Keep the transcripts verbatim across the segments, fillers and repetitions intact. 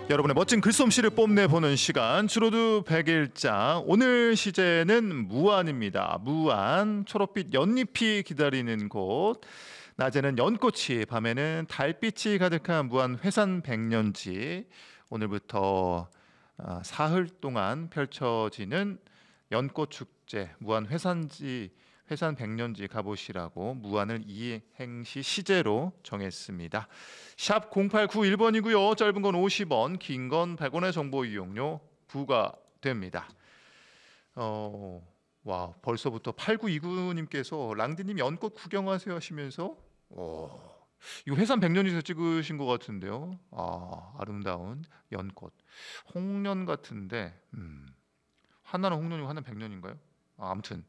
여러분의 멋진 글솜씨를 뽐내보는 시간 추로드 백일장. 오늘 시제는 무안입니다. 무안, 초록빛 연잎이 기다리는 곳. 낮에는 연꽃이, 밤에는 달빛이 가득한 무안 회산 백년지. 오늘부터 사흘 동안 펼쳐지는 연꽃 축제 무안 회산지 회산 백년지 가보시라고 무안을 이행시 시제로 정했습니다. 샵 공팔구일 번이고요. 짧은 건 오십 원, 긴 건 백 원의 정보 이용료 부과됩니다. 어, 와, 벌써부터 팔구이구 님께서 랑디님 연꽃 구경하세요 하시면서 오, 이거 회산 백년지에서 찍으신 것 같은데요. 아, 아름다운 연꽃. 홍련 같은데 음, 하나는 홍련이고 하나는 백년인가요? 아, 아무튼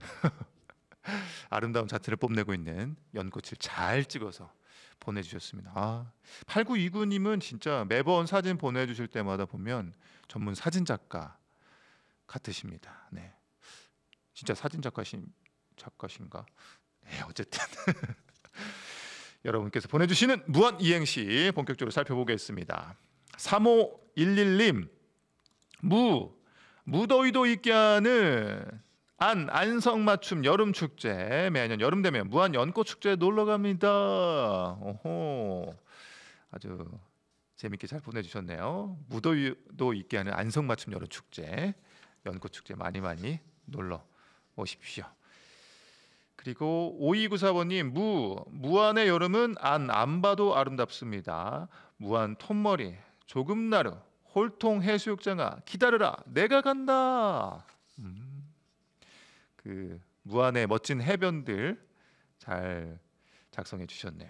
아름다운 자태를 뽐내고 있는 연꽃을 잘 찍어서 보내주셨습니다. 아, 팔구이구 님은 진짜 매번 사진 보내주실 때마다 보면 전문 사진 작가 같으십니다. 네, 진짜 사진 작가신 작가신가? 네, 어쨌든 여러분께서 보내주시는 무안 이행시 본격적으로 살펴보겠습니다. 삼오일일 님, 무 무더위도 있게 하는 안 안성맞춤 여름축제. 매년 여름 되면 무안 연꽃축제에 놀러갑니다. 오호, 아주 재밌게 잘 보내주셨네요. 무더위도 있게 하는 안성맞춤 여름축제, 연꽃축제 많이 많이 놀러 오십시오. 그리고 오이구사 번님, 무 무안의 여름은 안 안 봐도 아름답습니다. 무안 톱머리 조금나루 홀통 해수욕장아 기다려라 내가 간다. 음. 그 무안의 멋진 해변들 잘 작성해 주셨네요.